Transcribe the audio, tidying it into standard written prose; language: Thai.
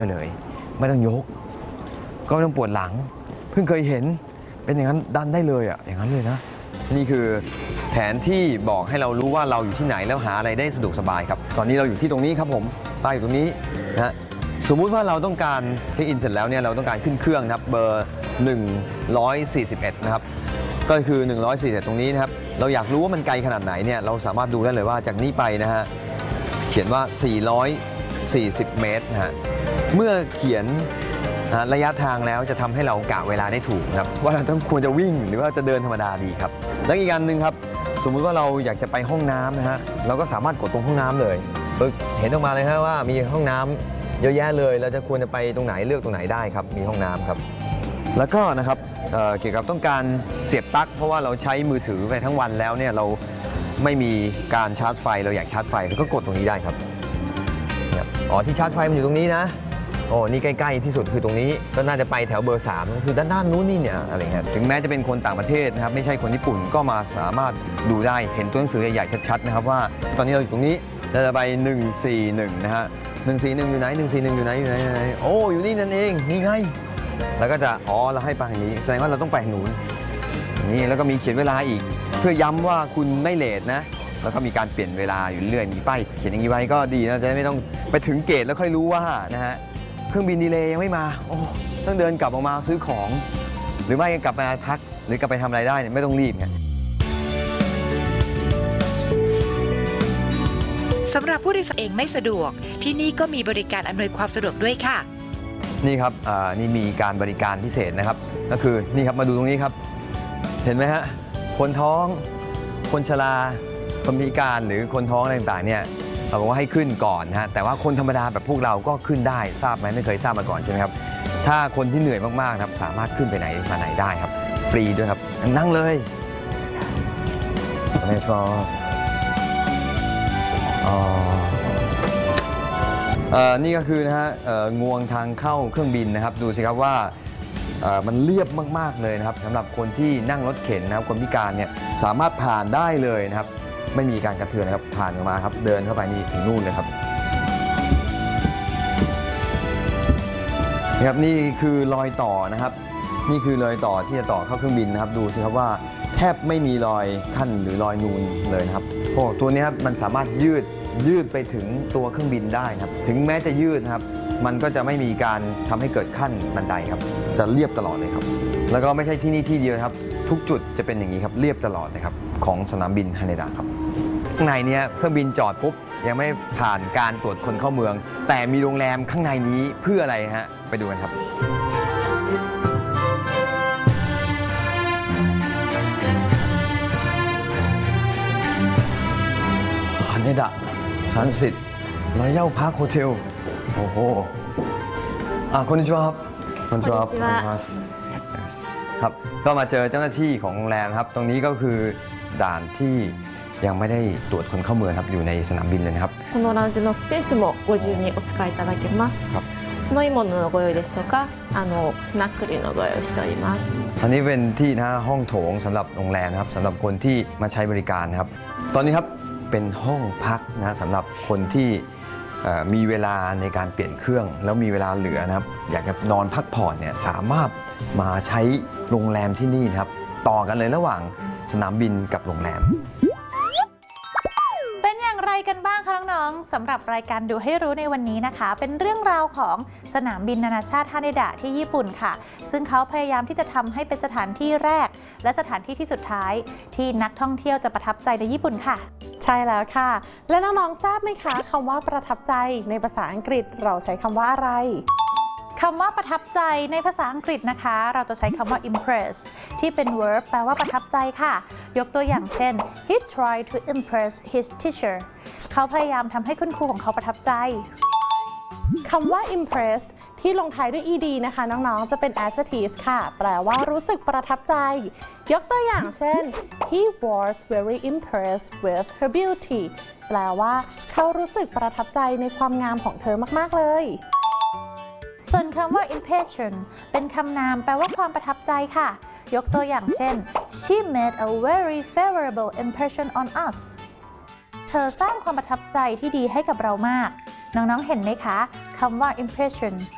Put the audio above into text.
เลยไม่ต้องยกก็ไม่ต้องปวดหลังเพิ่งเคยเห็นเป็นอย่างนั้นดันได้เลยอ่ะอย่างนั้นเลยนะนี่คือแผนที่บอกให้เรารู้ว่าเราอยู่ที่ไหนแล้วหาอะไรได้สะดวกสบายครับตอนนี้เราอยู่ที่ตรงนี้ครับผมป้ายอยู่ตรงนี้นะฮะสมมุติว่าเราต้องการเช็คอินเสร็จแล้วเนี่ยเราต้องการขึ้นเครื่องนะครับเบอร์141นะครับก็คือ141ตรงนี้นะครับเราอยากรู้ว่ามันไกลขนาดไหนเนี่ยเราสามารถดูได้เลยว่าจากนี้ไปนะฮะเขียนว่า440เมตรนะฮะเมื่อเขียนระยะทางแล้วจะทำให้เรากะเวลาได้ถูกครับว่าเราต้องควรจะวิ่งหรือว่าจะเดินธรรมดาดีครับและอีกอันหนึ่งครับสมมุติว่าเราอยากจะไปห้องน้ำนะฮะเราก็สามารถกดตรงห้องน้ำเลยเห็นออกมาเลยฮะว่ามีห้องน้ำเยอะแยะเลยเราจะควรจะไปตรงไหนเลือกตรงไหนได้ครับมีห้องน้ำครับแล้วก็นะครับเกี่ยวกับต้องการเสียบปลั๊กเพราะว่าเราใช้มือถือไปทั้งวันแล้วเนี่ยเราไม่มีการชาร์จไฟเราอยากชาร์จไฟเราก็กดตรงนี้ได้ครับอ๋อที่ชาร์จไฟมันอยู่ตรงนี้นะโอ้นี่ใกล้ๆที่สุดคือตรงนี้ก็น่าจะไปแถวเบอร์3คือด้านนู้นนี่เนี่ยอะไรเงี้ยถึงแม้จะเป็นคนต่างประเทศนะครับไม่ใช่คนญี่ปุ่นก็มาสามารถดูได้เห็นตัวหนังสือใหญ่ๆชัดๆนะครับว่าตอนนี้เราอยู่ตรงนี้เราจะไป141นะฮะ141อยู่ไหน141อยู่ไหนโอ้อยู่นี่นั่นเองนี่ไงแล้วก็จะอ๋อเราให้ไปทางนี้แสดงว่าเราต้องไปทางนู้นนี่แล้วก็มีเขียนเวลาอีกเพื่อย้ำว่าคุณไม่เลทนะแล้วก็มีการเปลี่ยนเวลาอยู่เรื่อยมีป้ายเขียนอย่างนี้ไว้ก็ดีนะจะไม่ต้องไปถึงเกตแล้วค่อยรู้ว่านะฮะเครื่องบินดีเลย์ยังไม่มาโอ้ต้องเดินกลับออกมาซื้อของหรือไม่กลับมาพักหรือกลับไปทำอะไรได้เนี่ยไม่ต้องรีบเนี่ยสำหรับผู้โดยสารเองไม่สะดวกที่นี่ก็มีบริการอำนวยความสะดวกด้วยค่ะนี่ครับนี่มีการบริการพิเศษนะครับก็คือนี่ครับมาดูตรงนี้ครับเห็นไหมฮะคนท้องคนชราคนพิการหรือคนท้องอะไรต่างๆเนี่ยเราบอกว่าให้ขึ้นก่อนนะฮะแต่ว่าคนธรรมดาแบบพวกเราก็ขึ้นได้ทราบไหมไม่เคยทราบมาก่อนใช่ไหมครับถ้าคนที่เหนื่อยมากๆครับสามารถขึ้นไปไหนมาไหนได้ครับฟรีด้วยครับนั่งเลยお願いしますนี่ก็คือนะฮะงวงทางเข้าเครื่องบินนะครับดูสิครับว่ามันเรียบมากๆเลยนะครับสำหรับคนที่นั่งรถเข็นนะครับคนพิการเนี่ยสามารถผ่านได้เลยนะครับไม่มีการกระเทือนนะครับผ่านออกมาครับเดินเข้าไปนี่ถึงนู่นเลยครับนะครับนี่คือรอยต่อนะครับนี่คือรอยต่อที่จะต่อเข้าเครื่องบินนะครับดูสิครับว่าแทบไม่มีรอยขั้นหรือรอยนูนเลยนะครับโอ้ตัวนี้ครับมันสามารถยืดไปถึงตัวเครื่องบินได้ครับถึงแม้จะยืดนะครับมันก็จะไม่มีการทำให้เกิดขั้นบันไดครับจะเรียบตลอดเลยครับแล้วก็ไม่ใช่ที่นี่ที่เดียวครับทุกจุดจะเป็นอย่างนี้ครับเรียบตลอดนะครับของสนามบินฮาเนดะครับข้างในนี้เครื่องบินจอดปุ๊บยังไม่ผ่านการตรวจคนเข้าเมืองแต่มีโรงแรมข้างในนี้เพื่ออะไรฮะไปดูกันครับฮาเนดะทรานสิตรอยัลพาร์คโฮเทลโอ้โหこんにちはこんにちはครับก็มาเจอเจ้าหน้าที่ของโรงแรมครับตรงนี้ก็คือด่านที่ยังไม่ได้ตรวจคนเข้าเมืองครับอยู่ในสนามบินเลยนะครับこのラウンジのスペースもご自由にお使いいただけますครับ飲み物のご用意ですとかスナック類のご用意しておりますอันนี้เป็นที่นะห้องโถงสำหรับโรงแรมครับสำหรับคนที่มาใช้บริการครับตอนนี้ครับเป็นห้องพักนะสำหรับคนที่มีเวลาในการเปลี่ยนเครื่องแล้วมีเวลาเหลือนะครับอยากจะนอนพักผ่อนเนี่ยสามารถมาใช้โรงแรมที่นี่นะครับต่อกันเลยระหว่างสนามบินกับโรงแรมเป็นอย่างไรกันบ้างคะน้องๆสำหรับรายการดูให้รู้ในวันนี้นะคะเป็นเรื่องราวของสนามบินนานาชาติฮาเนดะที่ญี่ปุ่นค่ะซึ่งเขาพยายามที่จะทำให้เป็นสถานที่แรกและสถานที่ที่สุดท้ายที่นักท่องเที่ยวจะประทับใจในญี่ปุ่นค่ะใช่แล้วค่ะและน้องๆทราบไหมคะคำว่าประทับใจในภาษาอังกฤษเราใช้คำว่าอะไรคำว่าประทับใจในภาษาอังกฤษนะคะเราจะใช้คำว่า impress ที่เป็น verb แปลว่าประทับใจค่ะยกตัวอย่างเช่น he tried to impress his teacher เขาพยายามทำให้คุณครูของเขาประทับใจคำว่า impressed ที่ลงท้ายด้วย ed นะคะน้องๆจะเป็น adjective ค่ะแปลว่ารู้สึกประทับใจยกตัวอย่างเช่น he was very impressed with her beauty แปลว่าเขารู้สึกประทับใจในความงามของเธอมากๆเลยส่วนคำว่า impression เป็นคำนามแปลว่าความประทับใจค่ะยกตัวอย่างเช่น she made a very favorable impression on us เธอสร้างความประทับใจที่ดีให้กับเรามากน้องๆเห็นไหมคะคำว่า impression